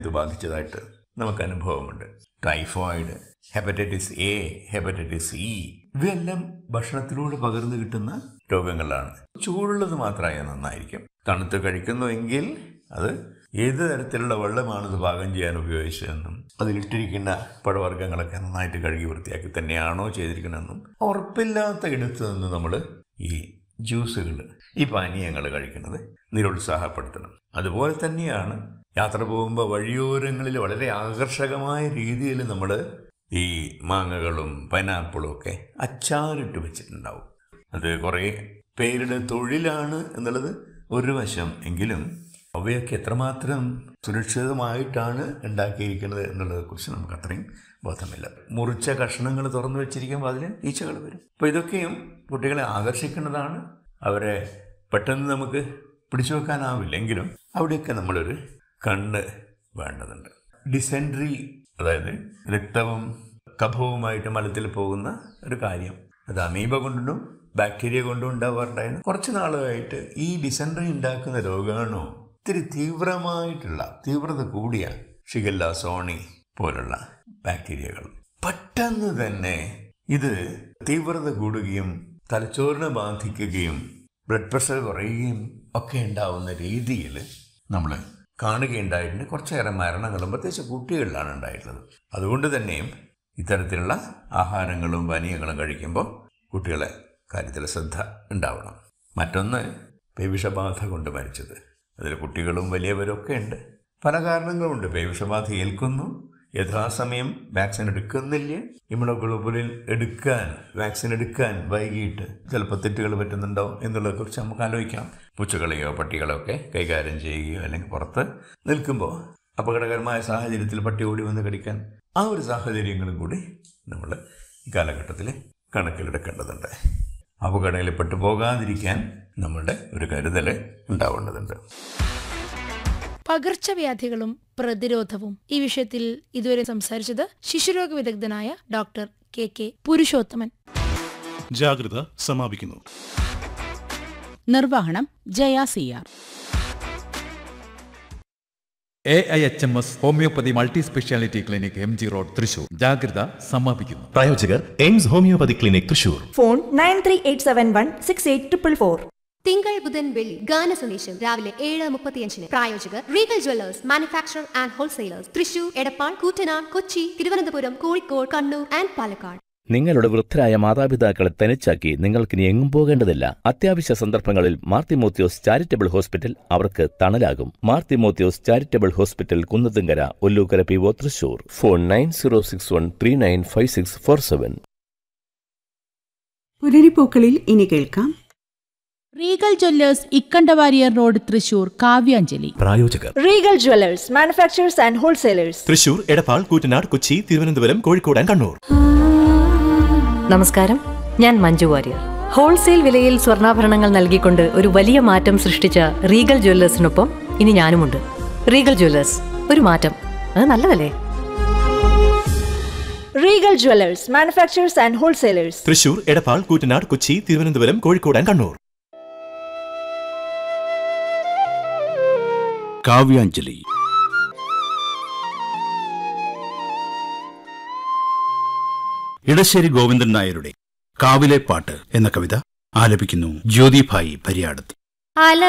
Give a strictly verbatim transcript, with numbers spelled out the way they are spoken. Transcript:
ഇത് ബാധിച്ചതായിട്ട് നമുക്ക് അനുഭവമുണ്ട്. Typhoid, hepatitis A, hepatitis E ഇവയെല്ലാം ഭക്ഷണത്തിലൂടെ പകർന്നു കിട്ടുന്ന രോഗങ്ങളാണ്. ചൂടുള്ളത് മാത്രമായ നന്നായിരിക്കും. തണുത്ത് കഴിക്കുന്നുവെങ്കിൽ അത് ഏത് തരത്തിലുള്ള വെള്ളമാണിത് പാകം ചെയ്യാൻ ഉപയോഗിച്ചതെന്നും അതിലിട്ടിരിക്കുന്ന പഴവർഗ്ഗങ്ങളൊക്കെ നന്നായിട്ട് കഴുകി വൃത്തിയാക്കി തന്നെയാണോ ചെയ്തിരിക്കണമെന്നും ഉറപ്പില്ലാത്ത ഇടത്ത് നിന്ന് നമ്മൾ ഈ ജ്യൂസുകൾ, ഈ പാനീയങ്ങൾ കഴിക്കുന്നത് നിരുത്സാഹപ്പെടുത്തണം. അതുപോലെ തന്നെയാണ് യാത്ര പോകുമ്പോൾ വഴിയോരങ്ങളിൽ വളരെ ആകർഷകമായ രീതിയിൽ നമ്മൾ ഈ മാങ്ങകളും പൈനാപ്പിളും ഒക്കെ അച്ചാറിട്ട് വെച്ചിട്ടുണ്ടാവും. അത് കുറേ പേരുടെ തൊഴിലാണ് എന്നുള്ളത് ഒരു വശം എങ്കിലും അവയൊക്കെ എത്രമാത്രം സുരക്ഷിതമായിട്ടാണ് ഉണ്ടാക്കിയിരിക്കുന്നത് എന്നുള്ളതിനെക്കുറിച്ച് നമുക്ക് അത്രയും ബോധമില്ല. മുറിച്ച കഷ്ണങ്ങൾ തുറന്നു വെച്ചിരിക്കുമ്പോൾ അതിന് ഈച്ചകൾ വരും. അപ്പോൾ ഇതൊക്കെയും കുട്ടികളെ ആകർഷിക്കുന്നതാണ്. അവരെ പെട്ടെന്ന് നമുക്ക് പിടിച്ചു വെക്കാനാവില്ലെങ്കിലും അവിടെയൊക്കെ നമ്മളൊരു കണ്ണ് വേണ്ടതുണ്ട്. ഡിസെൻട്രി, അതായത് രക്തവും കഫവുമായിട്ട് മലത്തിൽ പോകുന്ന ഒരു കാര്യം, അത് അമീബ കൊണ്ടും ബാക്ടീരിയ കൊണ്ടും ഉണ്ടാവാറുണ്ടായിരുന്നു. കുറച്ച് നാളുമായിട്ട് ഈ ഡിസെൻട്രി ഉണ്ടാക്കുന്ന രോഗമാണോ ഇത്തിരി തീവ്രമായിട്ടുള്ള തീവ്രത കൂടിയ ഷിഗല്ല, സോണി പോലുള്ള ബാക്ടീരിയകൾ പെട്ടെന്ന് തന്നെ ഇത് തീവ്രത കൂടുകയും തലച്ചോറിനെ ബാധിക്കുകയും ബ്ലഡ് പ്രഷർ കുറയുകയും ഒക്കെ ഉണ്ടാവുന്ന രീതിയിൽ നമ്മൾ കാണുകയുണ്ടായിട്ടുണ്ട്. കുറച്ചേറെ മരണങ്ങളും പ്രത്യേകിച്ച് കുട്ടികളിലാണ് ഉണ്ടായിട്ടുള്ളത്. അതുകൊണ്ട് തന്നെയും ഇത്തരത്തിലുള്ള ആഹാരങ്ങളും പാനീയങ്ങളും കഴിക്കുമ്പോൾ കുട്ടികളെ കാര്യത്തിൽ ശ്രദ്ധ ഉണ്ടാവണം. മറ്റൊന്ന്, പേവിഷബാധ കൊണ്ട് മരിച്ചത്. അതിൽ കുട്ടികളും വലിയവരൊക്കെ ഉണ്ട്. പല കാരണങ്ങളുമുണ്ട്. പേവിഷബാധ ഏൽക്കുന്നു, യഥാസമയം വാക്സിൻ എടുക്കുന്നില്ല, ഇമ്യൂണോഗ്ലോബുലിൻ എടുക്കാൻ വാക്സിൻ എടുക്കാൻ വൈകിട്ട് ചിലപ്പോൾ തെറ്റുകൾ പറ്റുന്നുണ്ടോ എന്നുള്ളതിനെക്കുറിച്ച് നമുക്ക് ആലോചിക്കാം. പൂച്ചകളെയോ പട്ടികളോ ഒക്കെ കൈകാര്യം ചെയ്യുകയോ അല്ലെങ്കിൽ പുറത്ത് നിൽക്കുമ്പോൾ അപകടകരമായ സാഹചര്യത്തിൽ പട്ടി ഓടി വന്ന് കടിക്കാൻ, ആ ഒരു സാഹചര്യങ്ങളും കൂടി നമ്മൾ ഈ കാലഘട്ടത്തിൽ കണക്കിലെടുക്കേണ്ടതുണ്ട്. അപകടങ്ങളിൽപ്പെട്ടു പോകാതിരിക്കാൻ നമ്മളുടെ ഒരു കരുതൽ ഉണ്ടാവേണ്ടതുണ്ട്. പകർച്ചവ്യാധികളും പ്രതിരോധവും ഈ വിഷയത്തിൽ ഇതുവരെ സംസാരിച്ചത് ശിശുരോഗ വിദഗ്ധനായ ഡോക്ടർ കെ കെ പുരുഷോത്തമൻ. ജാഗ്രത സമാപിക്കുന്നു. നിർവഹണം Jaya C R. A I H M S homeopathy multi speciality clinic, M G road, Thrissur. ജാഗ്രത സമാപിക്കുന്നു. പ്രായോജകർ AIIMS homeopathy clinic, Thrissur. Phone nine three eight seven one six eight triple four. തിങ്കൾ ബുധൻ വെള്ളി ഗാന സന്ദേശം രാവിലെ ഏഴ് മുപ്പത്തിയഞ്ചിന്. പ്രായോജകർ Regal Jewellers manufacture and wholesalers, Thrissur, Edappal, Koottanad, Kochi, Thiruvananthapuram, Kozhikode, Kannur and Palakkad. നിങ്ങളുടെ വൃദ്ധരായ മാതാപിതാക്കളെ തനിച്ചാക്കി നിങ്ങൾക്കിനി എങ്ങും പോകേണ്ടതില്ല. അത്യാവശ്യ സന്ദർഭങ്ങളിൽ മാർ തിമോത്തിയോസ് ചാരിറ്റബിൾ ഹോസ്പിറ്റൽ അവർക്ക് തണലാകും. Mar Timotheos charitable hospital, Kunnathunkara, Ollukkara, P O, Thrissur. Phone nine zero six one three nine five six four seven. പുലരിപ്പൂക്കളിൽ ഇനി കേൾക്കാം Regal Jewellers, Ikkanda Warrier road, Thrissur. Kavyanjali. പ്രായോജകർ Regal Jewellers manufacturers and wholesalers, Thrissur, Edappal, Koottanad, Kochi, Thiruvananthapuram, Kozhikode and Kannur. നമസ്കാരം, ഞാൻ മഞ്ജു വാര്യർ. ഹോൾസെയിൽ വിലയിൽ സ്വർണ്ണാഭരണങ്ങൾ നൽകിക്കൊണ്ട് ഒരു വലിയ മാറ്റം സൃഷ്ടിച്ച റീഗൽ ജ്വല്ലേഴ്സിനൊപ്പം ഇനി ഞാനുമുണ്ട്. റീഗൽ ജ്വല്ലേഴ്സ്, ഒരു മാറ്റം, അത് നല്ലതല്ലേ? Regal Jewellers manufacturers and wholesalers, Thrissur, Edappal, Koottanad, Kochi, Thiruvananthapuram, Kozhikode and Kannur. Kavyanjali. Edasseri Govindan നായരുടെ കാവിലെ പാട്ട് എന്ന കവിത ആലപിക്കുന്നു ജ്യോതിഭായി പരിയാടത്ത്.